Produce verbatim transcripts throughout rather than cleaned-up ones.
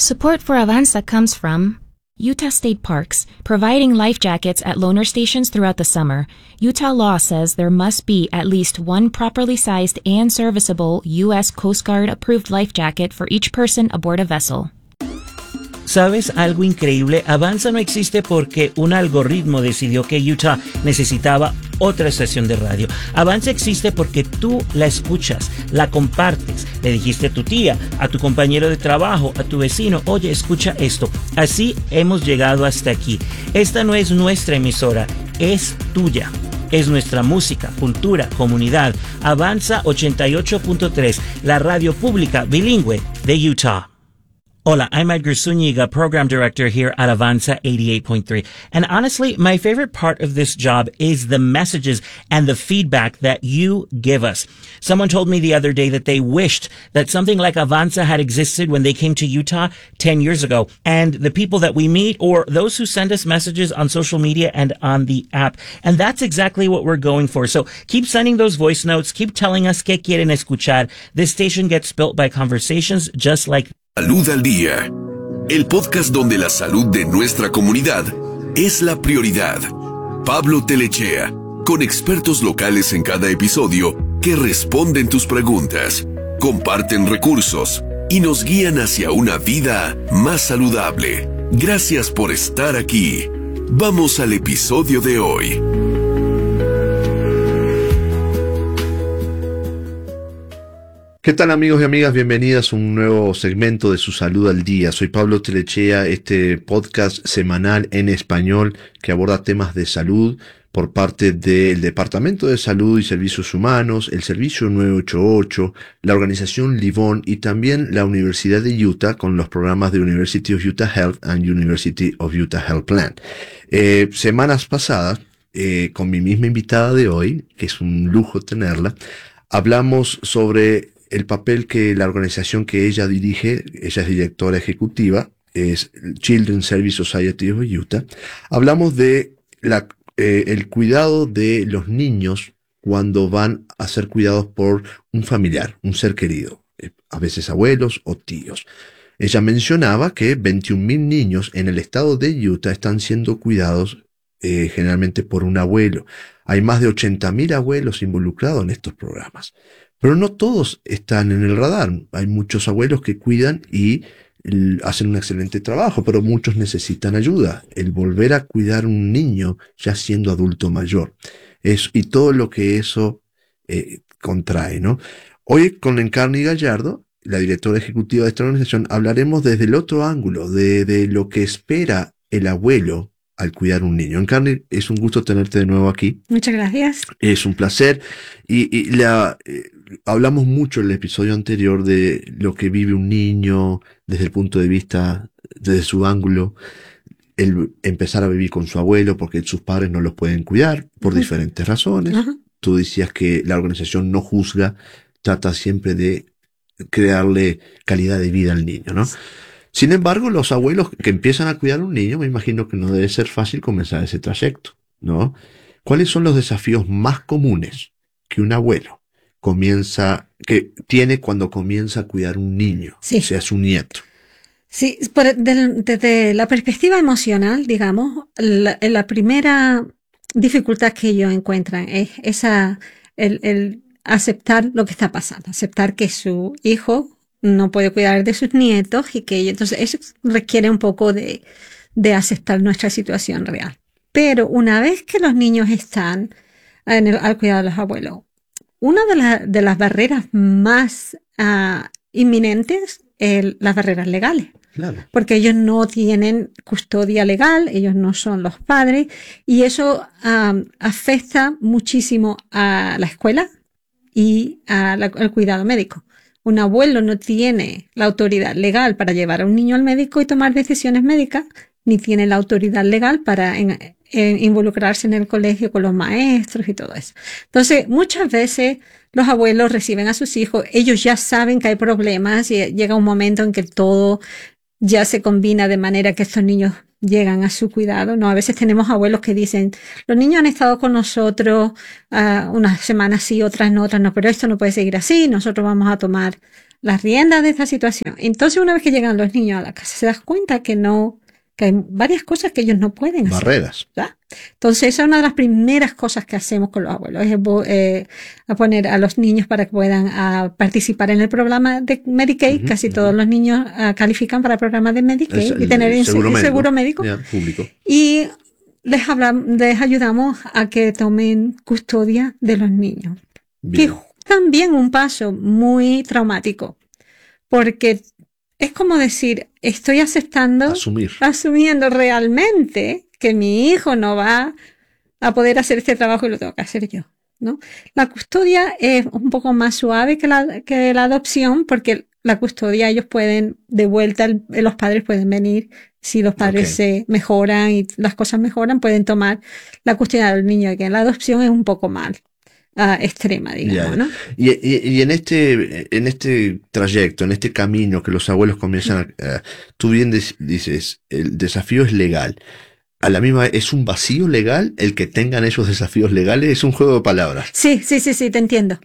Support for Avanza comes from Utah State Parks, providing life jackets at loaner stations throughout the summer. Utah law says there must be at least one properly sized and serviceable U S Coast Guard approved life jacket for each person aboard a vessel. ¿Sabes algo increíble? Avanza no existe porque un algoritmo decidió que Utah necesitaba otra estación de radio. Avanza existe porque tú la escuchas, la compartes. Le dijiste a tu tía, a tu compañero de trabajo, a tu vecino, oye, escucha esto. Así hemos llegado hasta aquí. Esta no es nuestra emisora, es tuya. Es nuestra música, cultura, comunidad. Avanza ochenta y ocho punto tres, la radio pública bilingüe de Utah. Hola, I'm Edgar Zúñiga, Program Director here at Avanza eighty-eight point three. And honestly, my favorite part of this job is the messages and the feedback that you give us. Someone told me the other day that they wished that something like Avanza had existed when they came to Utah ten years ago. And the people that we meet or those who send us messages on social media and on the app. And that's exactly what we're going for. So keep sending those voice notes. Keep telling us qué quieren escuchar. This station gets built by conversations just like Salud al Día, el podcast donde la salud de nuestra comunidad es la prioridad. Pablo Telechea, con expertos locales en cada episodio que responden tus preguntas, comparten recursos y nos guían hacia una vida más saludable. Gracias por estar aquí. Vamos al episodio de hoy. ¿Qué tal, amigos y amigas? Bienvenidas a un nuevo segmento de Su Salud al Día. Soy Pablo Telechea, este podcast semanal en español que aborda temas de salud por parte del Departamento de Salud y Servicios Humanos, el Servicio nueve ocho ocho, la organización Livon y también la Universidad de Utah con los programas de University of Utah Health and University of Utah Health Plan. Eh, semanas pasadas, eh, con mi misma invitada de hoy, que es un lujo tenerla, hablamos sobre el papel que la organización que ella dirige, ella es directora ejecutiva, es Children's Service Society of Utah. Hablamos de la, eh, el cuidado de los niños cuando van a ser cuidados por un familiar, un ser querido, eh, a veces abuelos o tíos. Ella mencionaba que veintiún mil niños en el estado de Utah están siendo cuidados eh, generalmente por un abuelo. Hay más de ochenta mil abuelos involucrados en estos programas. Pero no todos están en el radar. Hay muchos abuelos que cuidan y hacen un excelente trabajo, pero muchos necesitan ayuda. El volver a cuidar a un niño ya siendo adulto mayor. Es, y todo lo que eso eh, contrae, ¿no? Hoy con Encarni Gallardo, la directora ejecutiva de esta organización, hablaremos desde el otro ángulo, de, de lo que espera el abuelo al cuidar un niño. Encarni, es un gusto tenerte de nuevo aquí. Muchas gracias. Es un placer. Y, y la, eh, hablamos mucho en el episodio anterior de lo que vive un niño desde el punto de vista, desde su ángulo, el empezar a vivir con su abuelo porque sus padres no los pueden cuidar por uh-huh. diferentes razones. Uh-huh. Tú decías que la organización no juzga, trata siempre de crearle calidad de vida al niño, ¿no? Sin embargo, los abuelos que empiezan a cuidar a un niño, me imagino que no debe ser fácil comenzar ese trayecto, ¿no? ¿Cuáles son los desafíos más comunes que un abuelo comienza, que tiene cuando comienza a cuidar un niño, sí. o sea, su nieto? Sí, por, de, desde la perspectiva emocional, digamos, la, la primera dificultad que ellos encuentran es esa, el, el aceptar lo que está pasando, aceptar que su hijo no puede cuidar de sus nietos y que entonces eso requiere un poco de, de aceptar nuestra situación real. Pero una vez que los niños están en el, al cuidado de los abuelos, una de, la, de las barreras más uh, inminentes es las barreras legales. Claro. Porque ellos no tienen custodia legal, ellos no son los padres y eso um, afecta muchísimo a la escuela y a la, al cuidado médico. Un abuelo no tiene la autoridad legal para llevar a un niño al médico y tomar decisiones médicas, ni tiene la autoridad legal para en, en involucrarse en el colegio con los maestros y todo eso. Entonces, muchas veces los abuelos reciben a sus hijos, ellos ya saben que hay problemas y llega un momento en que todo ya se combina de manera que estos niños llegan a su cuidado, ¿no? A veces tenemos abuelos que dicen, los niños han estado con nosotros uh, unas semanas sí, otras no, otras no, pero esto no puede seguir así, nosotros vamos a tomar las riendas de esta situación. Entonces, una vez que llegan los niños a la casa, se das cuenta que no, que hay varias cosas que ellos no pueden hacer. Barreras. ¿Verdad? Entonces, esa es una de las primeras cosas que hacemos con los abuelos, es eh, a poner a los niños para que puedan a participar en el programa de Medicaid. Uh-huh, Casi uh-huh. todos los niños uh, califican para el programa de Medicaid el, y tener el seguro, el, médico, seguro médico. Yeah, público. Y les, hablamos, les ayudamos a que tomen custodia de los niños. Bien. Que es también un paso muy traumático, porque es como decir, estoy aceptando, Asumir. asumiendo realmente que mi hijo no va a poder hacer este trabajo y lo tengo que hacer yo, ¿no? La custodia es un poco más suave que la, que la adopción, porque la custodia ellos pueden, de vuelta, el, los padres pueden venir, si los padres okay. se mejoran y las cosas mejoran, pueden tomar la custodia del niño, que la adopción es un poco mal. Uh, extrema, digamos, ya. ¿no? Y, y, y en este en este trayecto, en este camino que los abuelos comienzan a... Uh, tú bien dices, el desafío es legal. A la misma vez, ¿es un vacío legal el que tengan esos desafíos legales? Es un juego de palabras. Sí, sí, sí, sí, te entiendo.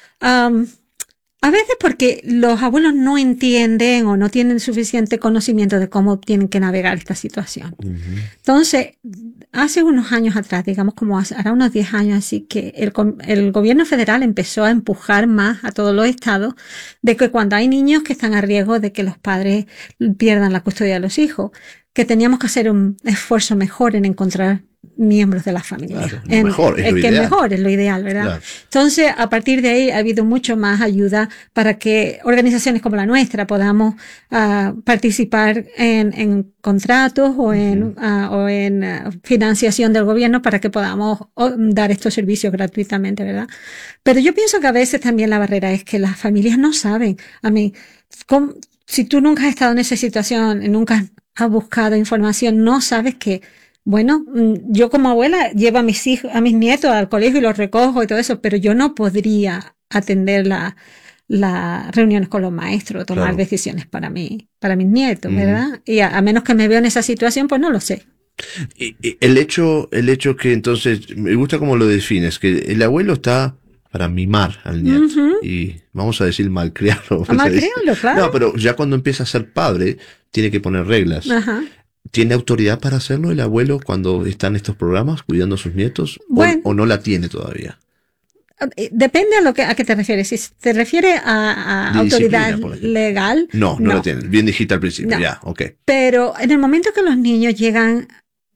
Um, a veces porque los abuelos no entienden o no tienen suficiente conocimiento de cómo tienen que navegar esta situación. Uh-huh. Entonces, hace unos años atrás, digamos como hace, hará unos diez años así, que el, el gobierno federal empezó a empujar más a todos los estados de que cuando hay niños que están a riesgo de que los padres pierdan la custodia de los hijos, que teníamos que hacer un esfuerzo mejor en encontrar miembros de la familia. Claro, en, mejor, es el lo que ideal. mejor es lo ideal, ¿verdad? Claro. Entonces, a partir de ahí ha habido mucho más ayuda para que organizaciones como la nuestra podamos uh, participar en, en contratos o en, uh-huh. uh, o en uh, financiación del gobierno para que podamos uh, dar estos servicios gratuitamente, ¿verdad? Pero yo pienso que a veces también la barrera es que las familias no saben. A mí, ¿cómo, si tú nunca has estado en esa situación, nunca has buscado información, no sabes que bueno, yo como abuela llevo a mis hijos, a mis nietos al colegio y los recojo y todo eso, pero yo no podría atender la, las reuniones con los maestros, tomar claro. decisiones para mí, para mis nietos, mm. ¿verdad? Y a, a menos que me veo en esa situación, pues no lo sé. Y, y el hecho, el hecho que entonces, me gusta cómo lo defines, que el abuelo está para mimar al nieto uh-huh. y vamos a decir malcriarlo. Malcriarlo, claro. No, pero ya cuando empieza a ser padre, tiene que poner reglas. Ajá. Uh-huh. ¿Tiene autoridad para hacerlo el abuelo cuando está en estos programas cuidando a sus nietos? Bueno, ¿O, o no la tiene todavía? Depende a lo que a qué te refieres. Si te refieres a, a autoridad legal. No, no, no la tiene. Bien dijiste al principio, no. ya, ok. Pero en el momento que los niños llegan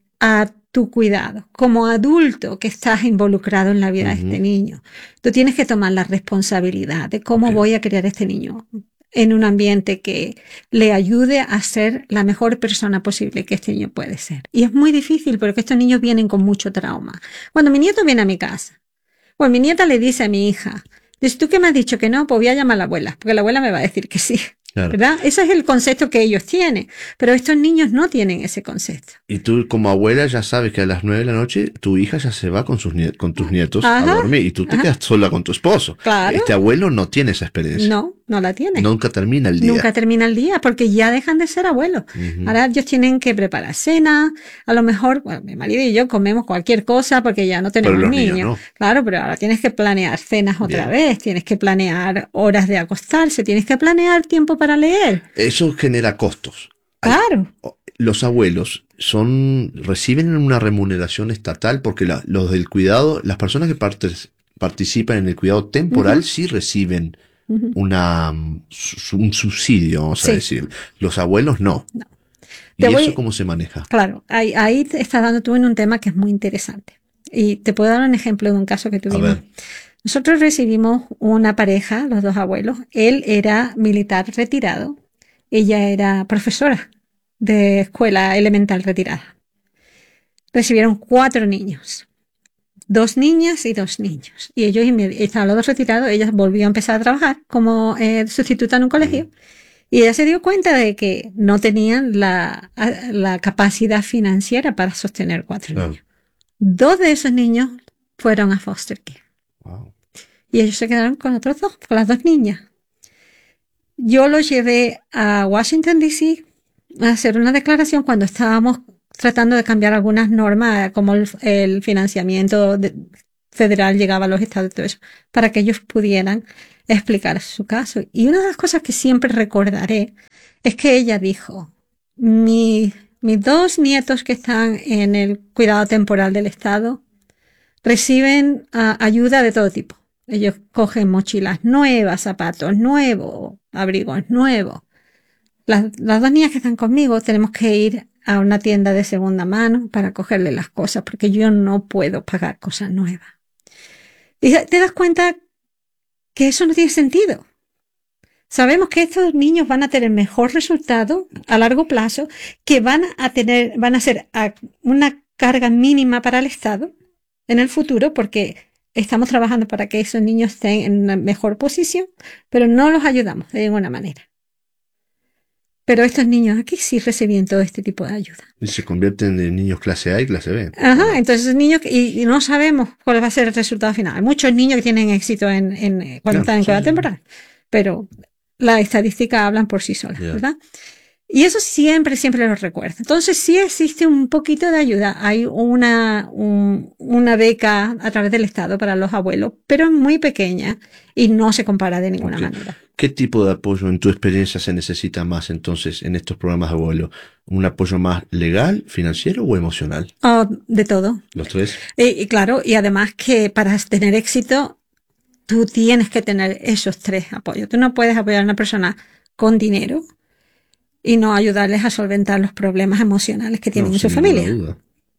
a tu cuidado, como adulto que estás involucrado en la vida uh-huh. de este niño, tú tienes que tomar la responsabilidad de cómo okay. voy a criar a este niño en un ambiente que le ayude a ser la mejor persona posible que este niño puede ser. Y es muy difícil porque estos niños vienen con mucho trauma. Cuando mi nieto viene a mi casa, pues mi nieta le dice a mi hija, dice, ¿tú qué me has dicho que no? Pues voy a llamar a la abuela, porque la abuela me va a decir que sí. Claro. ¿Verdad? Ese es el concepto que ellos tienen, pero estos niños no tienen ese concepto. Y tú como abuela ya sabes que a las nueve de la noche tu hija ya se va con sus niet- con tus nietos Ajá. a dormir y tú te Ajá. quedas sola con tu esposo. Claro. Este abuelo no tiene esa experiencia. No, no la tiene. Nunca termina el día. Nunca termina el día porque ya dejan de ser abuelos. Uh-huh. Ahora ellos tienen que preparar cena, a lo mejor, bueno, mi marido y yo comemos cualquier cosa porque ya no tenemos pero los niños. niños no. Claro, pero ahora tienes que planear cenas otra Bien. vez, tienes que planear horas de acostarse, tienes que planear tiempo para leer. Eso genera costos. Claro. Los abuelos son reciben una remuneración estatal porque la, los del cuidado, las personas que parte, participan en el cuidado temporal uh-huh. sí reciben uh-huh. una un subsidio, vamos sí. a decir. Los abuelos no. no. ¿Y te eso voy, cómo se maneja? Claro, ahí, ahí te estás dando tú en un tema que es muy interesante. Y te puedo dar un ejemplo de un caso que tuvimos. Nosotros recibimos una pareja, los dos abuelos. Él era militar retirado. Ella era profesora de escuela elemental retirada. Recibieron cuatro niños. Dos niñas y dos niños. Y ellos estaban los dos retirados. Ella volvió a empezar a trabajar como eh, sustituta en un colegio. Y ella se dio cuenta de que no tenían la, la capacidad financiera para sostener cuatro claro. niños. Dos de esos niños fueron a foster care. Wow. Y ellos se quedaron con otros dos, con las dos niñas. Yo los llevé a Washington, D C hacer una declaración cuando estábamos tratando de cambiar algunas normas, como el, el financiamiento de, federal llegaba a los estados y todo eso, para que ellos pudieran explicar su caso. Y una de las cosas que siempre recordaré es que ella dijo, mi, mis dos nietos que están en el cuidado temporal del Estado reciben uh, ayuda de todo tipo. Ellos cogen mochilas nuevas, zapatos nuevos, abrigos nuevos. Las, las dos niñas que están conmigo tenemos que ir a una tienda de segunda mano para cogerle las cosas, porque yo no puedo pagar cosas nuevas. Y te das cuenta que eso no tiene sentido. Sabemos que estos niños van a tener mejor resultado a largo plazo, que van a tener, van a ser una carga mínima para el Estado en el futuro, porque estamos trabajando para que esos niños estén en una mejor posición, pero no los ayudamos de ninguna manera. Pero estos niños aquí sí reciben todo este tipo de ayuda. Y se convierten en niños clase A y clase B. Ajá, entonces niños, y, y no sabemos cuál va a ser el resultado final. Hay muchos niños que tienen éxito en, en cuando claro, están en cuidado sí, temporal, pero las estadísticas hablan por sí solas, yeah. ¿verdad? Y eso siempre, siempre lo recuerdo. Entonces sí existe un poquito de ayuda. Hay una, un, una beca a través del Estado para los abuelos, pero es muy pequeña y no se compara de ninguna okay. manera. ¿Qué tipo de apoyo en tu experiencia se necesita más entonces en estos programas de abuelo? ¿Un apoyo más legal, financiero o emocional? Oh, de todo. ¿Los tres? Y, y claro, y además que para tener éxito, tú tienes que tener esos tres apoyos. Tú no puedes apoyar a una persona con dinero y no ayudarles a solventar los problemas emocionales que tienen no, en su familia. Duda.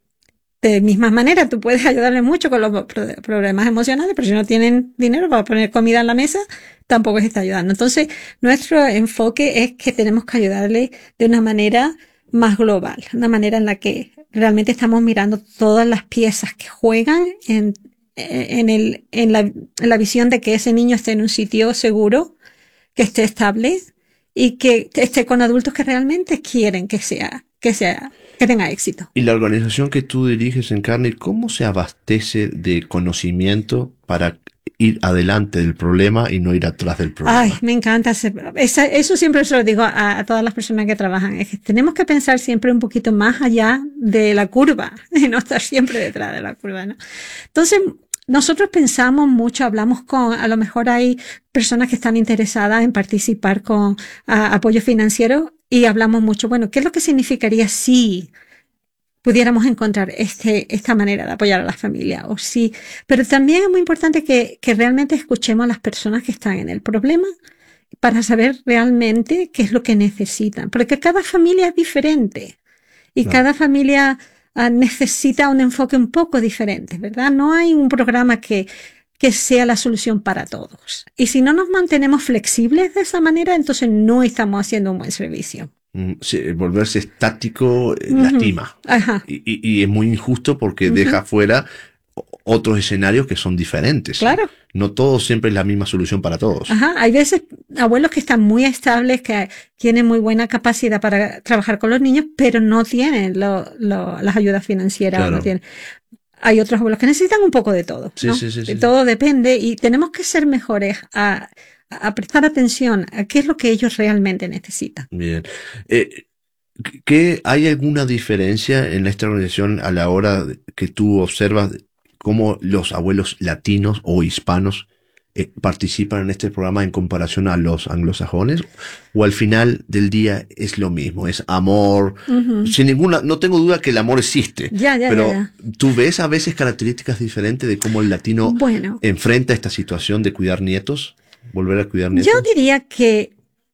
De misma manera, tú puedes ayudarles mucho con los problemas emocionales, pero si no tienen dinero para poner comida en la mesa, tampoco se está ayudando. Entonces, nuestro enfoque es que tenemos que ayudarles de una manera más global, una manera en la que realmente estamos mirando todas las piezas que juegan en, en, el, en, la, en la visión de que ese niño esté en un sitio seguro, que esté estable y que esté con adultos que realmente quieren que sea, que sea, que tenga éxito. Y la organización que tú diriges, Encarni, ¿cómo se abastece de conocimiento para ir adelante del problema y no ir atrás del problema? Ay, me encanta. Esa, eso siempre se lo digo a, a todas las personas que trabajan. Es que tenemos que pensar siempre un poquito más allá de la curva y no estar siempre detrás de la curva, ¿no? Entonces, nosotros pensamos mucho, hablamos con, a lo mejor hay personas que están interesadas en participar con a, apoyo financiero y hablamos mucho, bueno, ¿qué es lo que significaría si pudiéramos encontrar este, esta manera de apoyar a la familia? O sí, pero también es muy importante que, que realmente escuchemos a las personas que están en el problema para saber realmente qué es lo que necesitan, porque cada familia es diferente y no. cada familia uh, necesita un enfoque un poco diferente, ¿verdad? No hay un programa que que sea la solución para todos. Y si no nos mantenemos flexibles de esa manera, entonces no estamos haciendo un buen servicio. Sí, volverse estático eh, uh-huh. lastima. Ajá. Y, y, y es muy injusto porque uh-huh. deja fuera otros escenarios que son diferentes. Claro. No todo siempre es la misma solución para todos. Ajá. Hay veces abuelos que están muy estables, que tienen muy buena capacidad para trabajar con los niños, pero no tienen lo, lo, las ayudas financieras. Claro. No tienen. Hay otros abuelos que necesitan un poco de todo, sí, ¿no? Sí, sí, sí, todo sí. depende y tenemos que ser mejores a, a prestar atención a qué es lo que ellos realmente necesitan. Bien. Eh, ¿qué, ¿Hay alguna diferencia en esta organización a la hora que tú observas cómo los abuelos latinos o hispanos eh, participan en este programa en comparación a los anglosajones? ¿O al final del día es lo mismo? ¿Es amor? Uh-huh. Sin ninguna, no tengo duda que el amor existe. Ya, ya, pero ya, ya. ¿tú ves a veces características diferentes de cómo el latino bueno, enfrenta esta situación de cuidar nietos? ¿Volver a cuidar nietos? Yo diría que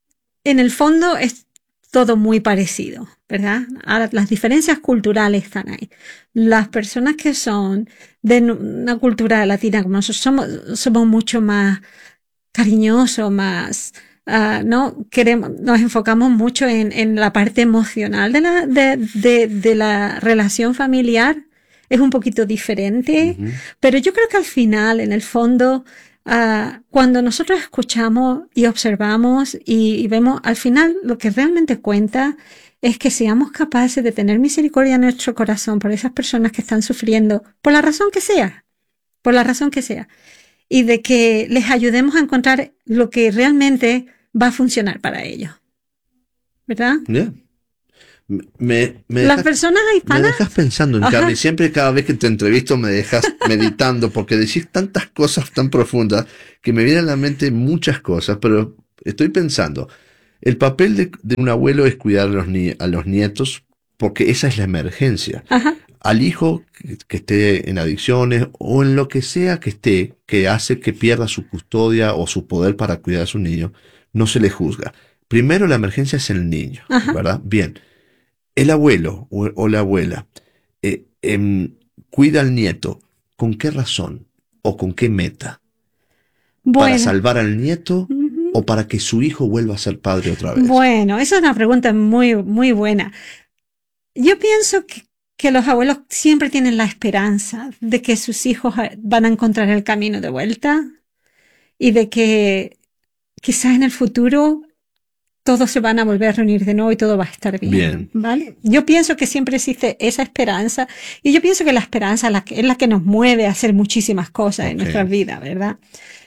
en el fondo es todo muy parecido, ¿verdad? Ahora, las diferencias culturales están ahí. Las personas que son de una cultura latina como nosotros somos, somos mucho más cariñosos, más, uh, ¿no? Queremos, nos enfocamos mucho en, en la parte emocional de la, de, de, de la relación familiar. Es un poquito diferente, uh-huh. pero yo creo que al final, en el fondo, Uh, cuando nosotros escuchamos y observamos y, y vemos, al final lo que realmente cuenta es que seamos capaces de tener misericordia en nuestro corazón por esas personas que están sufriendo, por la razón que sea, por la razón que sea, y de que les ayudemos a encontrar lo que realmente va a funcionar para ellos. ¿Verdad? Yeah. Me, me Las dejas, personas me hispanas. dejas pensando en Ajá. Carmen. Siempre, cada vez que te entrevisto, me dejas meditando porque decís tantas cosas tan profundas que me vienen a la mente muchas cosas, pero estoy pensando. El papel de, de un abuelo es cuidar a los, ni, a los nietos porque esa es la emergencia. Ajá. Al hijo que, que esté en adicciones o en lo que sea que esté, que hace que pierda su custodia o su poder para cuidar a su niño, no se le juzga. Primero la emergencia es el niño, Ajá. ¿verdad? Bien. El abuelo o, o la abuela eh, eh, cuida al nieto. ¿Con qué razón? ¿O con qué meta? Bueno. ¿Para salvar al nieto Uh-huh. o para que su hijo vuelva a ser padre otra vez? Bueno, esa es una pregunta muy, muy buena. Yo pienso que, que los abuelos siempre tienen la esperanza de que sus hijos van a encontrar el camino de vuelta y de que quizás en el futuro todos se van a volver a reunir de nuevo y todo va a estar bien, Bien. ¿vale? Yo pienso que siempre existe esa esperanza y yo pienso que la esperanza es la que, es la que nos mueve a hacer muchísimas cosas Ok. en nuestra vida, ¿verdad?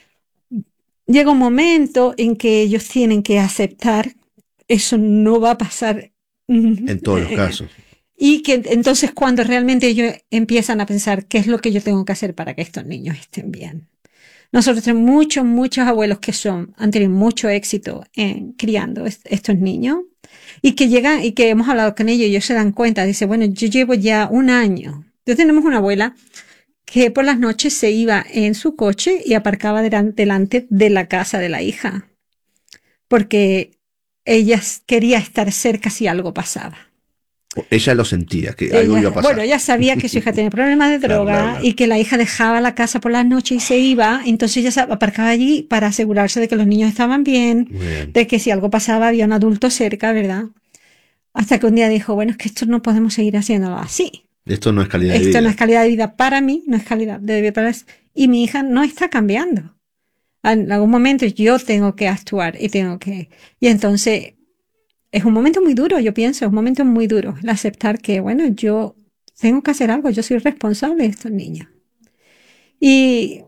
Llega un momento en que ellos tienen que aceptar eso no va a pasar En todos los eh, casos. y que entonces cuando realmente ellos empiezan a pensar qué es lo que yo tengo que hacer para que estos niños estén bien. Nosotros tenemos muchos, muchos abuelos que son, han tenido mucho éxito en criando est- estos niños y que llegan y que hemos hablado con ellos y ellos se dan cuenta, dice, bueno, yo llevo ya un año. Entonces tenemos una abuela que por las noches se iba en su coche y aparcaba delan- delante de la casa de la hija porque ella quería estar cerca si algo pasaba. Ella lo sentía, que algo Ella- iba a pasar. Bueno, ella sabía que su hija tenía problemas de Claro, droga claro, claro. y que la hija dejaba la casa por las noches y se iba, entonces ella se aparcaba allí para asegurarse de que los niños estaban bien, Muy bien. de que si algo pasaba había un adulto cerca, ¿verdad? Hasta que un día dijo, bueno, es que esto no podemos seguir haciéndolo así. Esto no es calidad de Esto vida. no es calidad de vida para mí, no es calidad de vida para... Y mi hija no está cambiando. En algún momento yo tengo que actuar y tengo que... Y entonces es un momento muy duro, yo pienso, es un momento muy duro el aceptar que, bueno, yo tengo que hacer algo, yo soy responsable de estos niños. Y,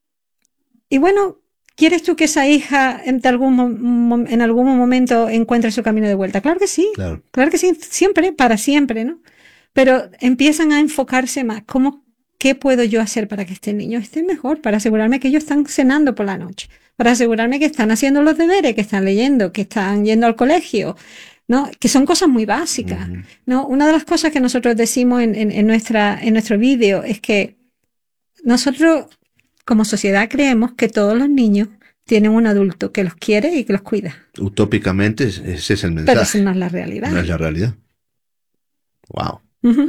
y bueno, ¿quieres tú que esa hija en algún, mo- en algún momento encuentre su camino de vuelta? Claro que sí, Claro. claro que sí, siempre, para siempre, ¿no? Pero empiezan a enfocarse más, ¿cómo, qué puedo yo hacer para que este niño esté mejor? Para asegurarme que ellos están cenando por la noche, para asegurarme que están haciendo los deberes, que están leyendo, que están yendo al colegio, ¿no? Que son cosas muy básicas, Ujú. ¿no? Una de las cosas que nosotros decimos en, en, en nuestra, en nuestro vídeo es que nosotros como sociedad creemos que todos los niños tienen un adulto que los quiere y que los cuida, Utópicamente ese es el pero eso mensaje. no es la realidad. No es la realidad. Wow. Ujú.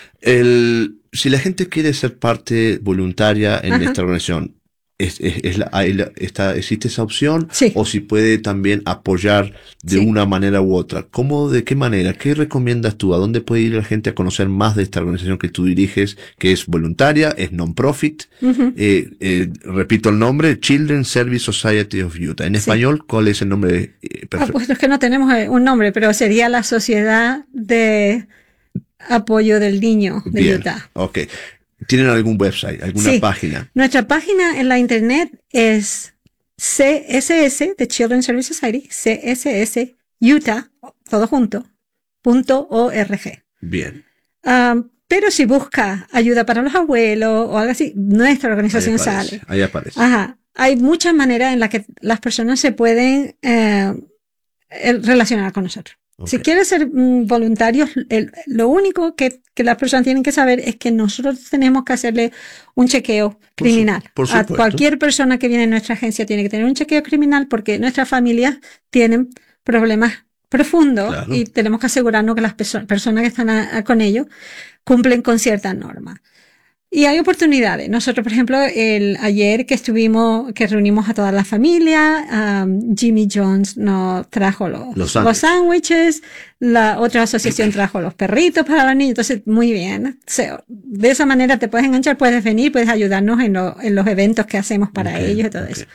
El, si la gente quiere ser parte voluntaria en Ajá. esta organización, ¿es, es, es la- hay la- está, ¿existe esa opción? Sí. O si puede también apoyar de Sí. una manera u otra. ¿Cómo, de qué manera? ¿Qué recomiendas tú? ¿A dónde puede ir la gente a conocer más de esta organización que tú diriges, que es voluntaria, es non-profit? Ujú. Eh, eh, repito el nombre, Children's Service Society of Utah. En Sí. español, ¿cuál es el nombre eh, Ah, perfecto? pues es que no tenemos eh, un nombre, pero sería la Sociedad de Apoyo del Niño de Bien, Utah. ok. ¿Tienen algún website, alguna Sí. página? Nuestra página en la internet es C S S de Children's Service Society, C S S Utah, todo junto, punto org. Bien. Um, pero si busca ayuda para los abuelos o algo así, nuestra Ahí organización aparece. sale. Ahí aparece. Ajá. Hay muchas maneras en las que las personas se pueden eh, el- relacionar con nosotros. Ok. Si quieren ser mm, voluntarios, el- lo único que, que las personas tienen que saber es que nosotros tenemos que hacerle un chequeo Por su- criminal. por A supuesto. cualquier persona que viene en nuestra agencia tiene que tener un chequeo criminal porque nuestras familias tienen problemas profundos Claro. y tenemos que asegurarnos que las perso- personas que están a- a- con ellos cumplen con ciertas normas. Y hay oportunidades. Nosotros, por ejemplo, el ayer que estuvimos, que reunimos a toda la familia, um, Jimmy Jones nos trajo los, Los los sándwiches. sándwiches, la otra asociación trajo los perritos para los niños. Entonces, muy bien. O sea, de esa manera te puedes enganchar, puedes venir, puedes ayudarnos en, lo- en los eventos que hacemos para Ok, ellos y todo ok. eso.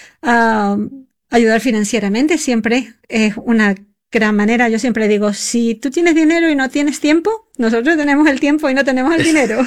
Um, ayudar financieramente siempre es una gran manera. Yo siempre digo, si tú tienes dinero y no tienes tiempo, Nosotros tenemos el tiempo y no tenemos el dinero.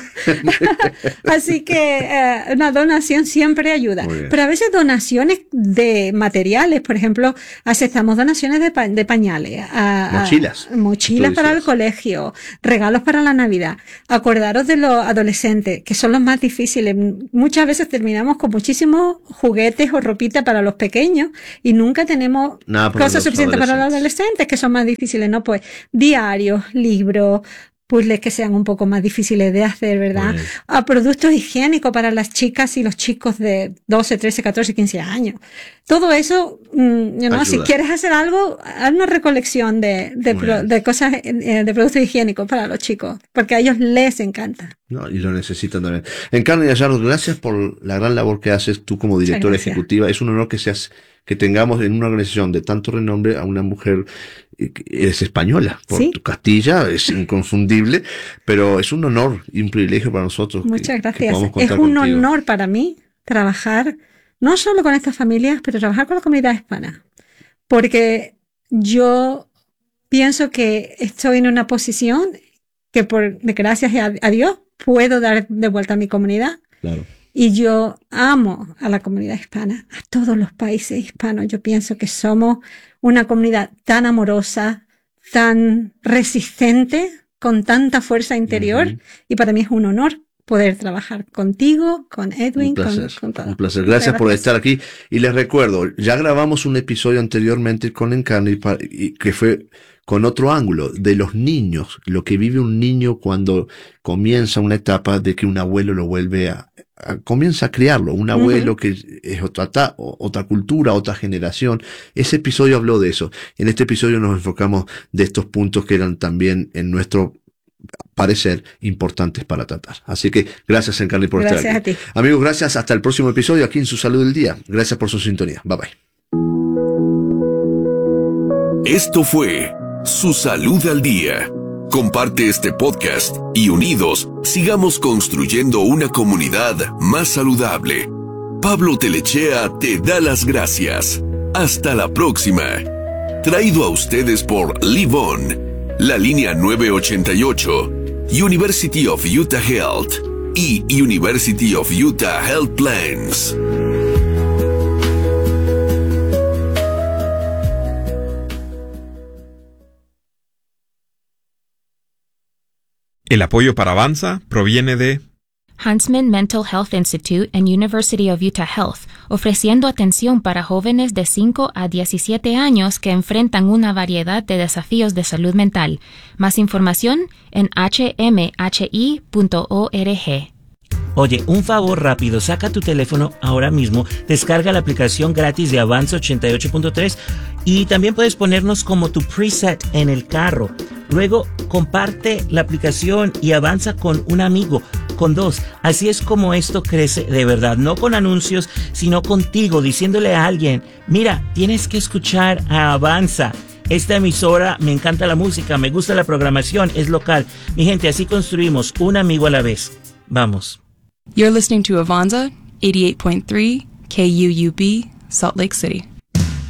Así que eh, una donación siempre ayuda. Pero a veces donaciones de materiales, por ejemplo, aceptamos donaciones de, pa de pañales. A, mochilas. A, mochilas para el colegio, regalos para la Navidad. Acordaros de los adolescentes, que son los más difíciles. Muchas veces terminamos con muchísimos juguetes o ropita para los pequeños y nunca tenemos cosas suficientes para los adolescentes, que son más difíciles, ¿no? Pues diarios, libros, puzzles que sean un poco más difíciles de hacer, ¿verdad? Bueno. A productos higiénicos para las chicas y los chicos de doce, trece, catorce, quince años. Todo eso, mmm, ¿no? Si quieres hacer algo, haz una recolección de, de, pro, de cosas, eh, de productos higiénicos para los chicos, porque a ellos les encanta. No, y lo necesitan también. Encarna Gallardo, gracias por la gran labor que haces tú como directora ejecutiva. Es un honor que seas, que tengamos en una organización de tanto renombre a una mujer. Eres española, por ¿Sí? tu Castilla es inconfundible, pero es un honor y un privilegio para nosotros. Muchas que, gracias. Que es un contigo. honor para mí trabajar no solo con estas familias, pero trabajar con la comunidad hispana, porque yo pienso que estoy en una posición que por gracias a, a Dios puedo dar de vuelta a mi comunidad. Claro. Y yo amo a la comunidad hispana, a todos los países hispanos. Yo pienso que somos una comunidad tan amorosa, tan resistente, con tanta fuerza interior. Uh-huh. Y para mí es un honor poder trabajar contigo, con Edwin, un placer, con, con todo. Un placer. Gracias, gracias por estar aquí. Y les recuerdo, ya grabamos un episodio anteriormente con Encarna y que fue con otro ángulo, de los niños, lo que vive un niño cuando comienza una etapa de que un abuelo lo vuelve a, a comienza a criarlo, un abuelo uh-huh. que es otra, otra cultura, otra generación. Ese episodio habló de eso. En este episodio nos enfocamos de estos puntos que eran también, en nuestro parecer, importantes para tratar. Así que gracias, Encarna, por gracias estar aquí. Gracias a ti. Amigos, gracias. Hasta el próximo episodio aquí en Su Salud del Día. Gracias por su sintonía. Bye bye. Esto fue Su Salud al Día. Comparte este podcast y unidos sigamos construyendo una comunidad más saludable. Pablo Telechea te da las gracias. Hasta la próxima. Traído a ustedes por Live On, la línea nueve ochenta y ocho, University of Utah Health y University of Utah Health Plans. El apoyo para Avanza proviene de Huntsman Mental Health Institute and University of Utah Health, ofreciendo atención para jóvenes de cinco a diecisiete años que enfrentan una variedad de desafíos de salud mental. Más información en h m h i punto org. Oye, un favor rápido, saca tu teléfono ahora mismo, descarga la aplicación gratis de Avanza ochenta y ocho punto tres y también puedes ponernos como tu preset en el carro. Luego, comparte la aplicación y avanza con un amigo, con dos. Así es como esto crece de verdad, no con anuncios, sino contigo, diciéndole a alguien, mira, tienes que escuchar a Avanza. Esta emisora, me encanta la música, me gusta la programación, es local. Mi gente, así construimos un amigo a la vez. Vamos. You're listening to Avanza, eighty-eight point three K U U B, Salt Lake City.